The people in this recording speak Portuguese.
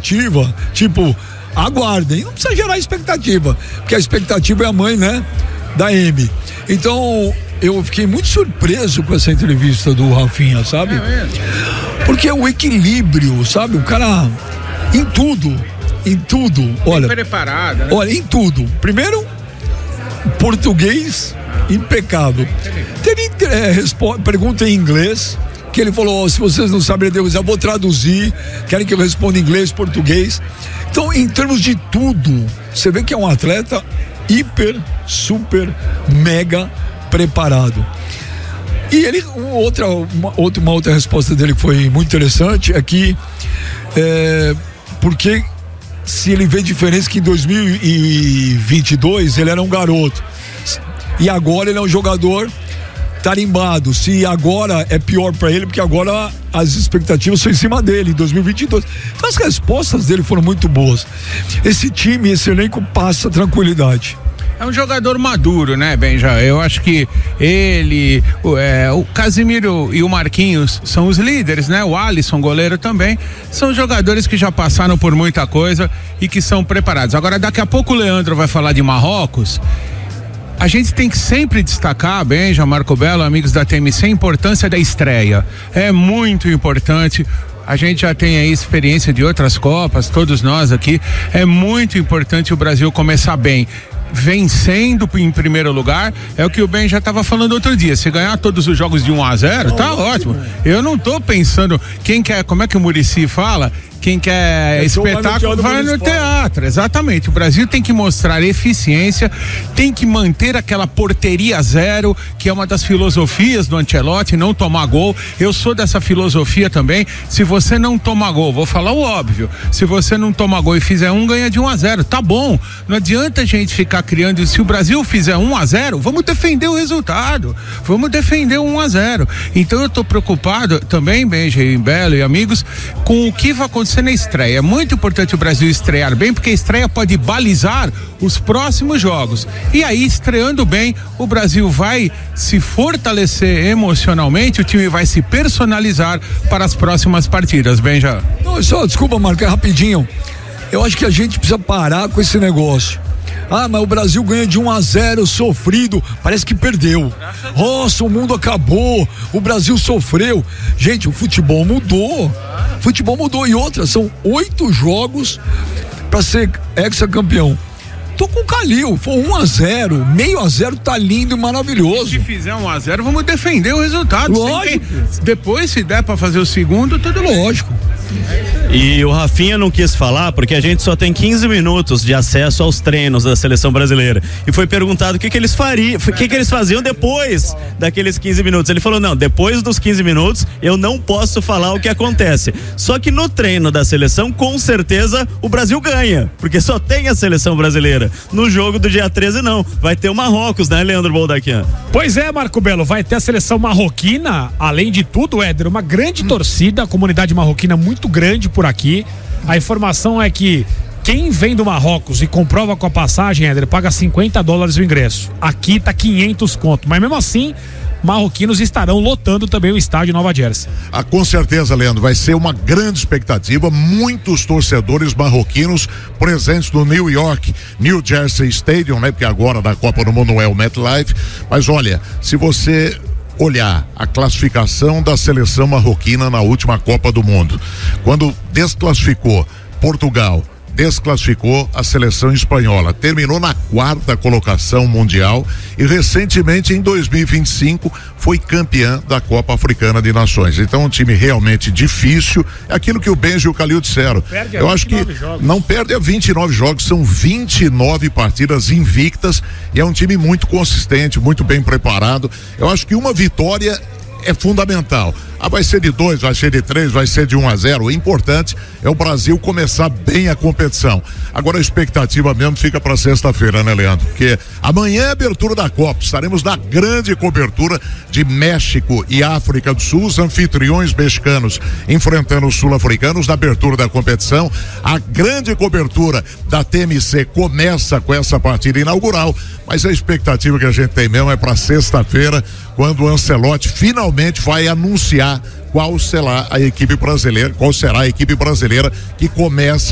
expectativa, tipo, aguardem, não precisa gerar expectativa, porque a expectativa é a mãe, né, da M. Então, eu fiquei muito surpreso com essa entrevista do Rafinha, sabe? Porque é o equilíbrio, sabe? O cara, em tudo, olha, bem preparado, né? Olha, em tudo. Primeiro, português impecável. Teve pergunta em inglês, que ele falou, se vocês não sabem, eu vou traduzir, querem que eu responda em inglês, português. Então, em termos de tudo, você vê que é um atleta hiper, super, mega preparado. E ele, uma outra resposta dele que foi muito interessante é que porque se ele vê diferença que em 2022 ele era um garoto e agora ele é um jogador tarimbado, se agora é pior para ele, porque agora as expectativas são em cima dele em 2022. Então as respostas dele foram muito boas. Esse time, esse elenco passa tranquilidade. É um jogador maduro, né, Benja? Eu acho que ele, o Casimiro e o Marquinhos são os líderes, né? O Alisson, goleiro também, são jogadores que já passaram por muita coisa e que são preparados. Agora, daqui a pouco o Leandro vai falar de Marrocos. A gente tem que sempre destacar, Benja, Marco Belo, amigos da TMC, a importância da estreia. É muito importante. A gente já tem aí experiência de outras Copas, todos nós aqui. É muito importante o Brasil começar bem. Vencendo em primeiro lugar, é o que o Ben já estava falando outro dia. Se ganhar todos os jogos de 1-0, tá ótimo. Eu não tô pensando, como é que o Muricy fala? Quem quer espetáculo vai no teatro, exatamente. O Brasil tem que mostrar eficiência, tem que manter aquela porteria zero, que é uma das filosofias do Ancelotti, não tomar gol. Eu sou dessa filosofia também. Se você não tomar gol, vou falar o óbvio, se você não tomar gol e fizer ganha de 1-0, tá bom. Não adianta a gente ficar criando, se o Brasil fizer 1-0, vamos defender o resultado, vamos defender o 1-0. Então eu tô preocupado também, Benjamin, Belo e amigos, com o que vai acontecer na estreia. É muito importante o Brasil estrear bem, porque a estreia pode balizar os próximos jogos. E aí, estreando bem, o Brasil vai se fortalecer emocionalmente, o time vai se personalizar para as próximas partidas. Benja. Não, só, desculpa, Marco, rapidinho. Eu acho que a gente precisa parar com esse negócio. Mas o Brasil ganha de 1-0, sofrido, parece que perdeu. Nossa, o mundo acabou, o Brasil sofreu. Gente, o futebol mudou. E outra, são 8 jogos para ser hexacampeão. Tô com o Calil, foi 1-0, meio a 0, tá lindo e maravilhoso. Se fizer 1-0, vamos defender o resultado. Lógico. Depois, se der pra fazer o segundo, tudo lógico. E o Rafinha não quis falar porque a gente só tem 15 minutos de acesso aos treinos da seleção brasileira. E foi perguntado o que eles faziam depois daqueles 15 minutos. Ele falou: não, depois dos 15 minutos eu não posso falar o que acontece. Só que no treino da seleção, com certeza, o Brasil ganha, porque só tem a seleção brasileira. No jogo do dia 13 não, vai ter o Marrocos, né, Leandro Boldaquian? Pois é, Marco Belo, vai ter a seleção marroquina, além de tudo, Éder, uma grande torcida, a comunidade marroquina muito grande por aqui. A informação é que quem vem do Marrocos e comprova com a passagem, Éder, paga $50 o ingresso. Aqui tá 500 conto, mas mesmo assim, marroquinos estarão lotando também o estádio Nova Jersey. Com certeza, Leandro, vai ser uma grande expectativa, muitos torcedores marroquinos presentes no New Jersey Stadium, né? Porque agora da Copa do Mundo não é o MetLife, mas olha, se você olhar a classificação da seleção marroquina na última Copa do Mundo, quando desclassificou Portugal, desclassificou a seleção espanhola, terminou na 4ª colocação mundial e recentemente em 2025 foi campeã da Copa Africana de Nações. Então, um time realmente difícil, é aquilo que o Benji e o Calil disseram. Eu acho que não perde a 29 jogos, são 29 partidas invictas e é um time muito consistente, muito bem preparado. Eu acho que uma vitória é fundamental. Vai ser de 2, vai ser de 3, vai ser de 1-0. O importante é o Brasil começar bem a competição. Agora a expectativa mesmo fica para sexta-feira, né, Leandro? Porque amanhã é abertura da Copa. Estaremos na grande cobertura de México e África do Sul, os anfitriões mexicanos enfrentando os sul-africanos na abertura da competição. A grande cobertura da TMC começa com essa partida inaugural, mas a expectativa que a gente tem mesmo é para sexta-feira, quando o Ancelotti finalmente vai anunciar qual será a equipe brasileira que começa